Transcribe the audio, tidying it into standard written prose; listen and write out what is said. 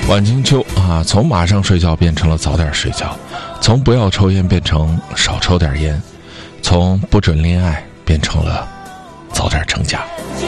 晚清秋啊，从马上睡觉变成了早点睡觉，从不要抽烟变成少抽点烟，从不准恋爱变成了早点成家。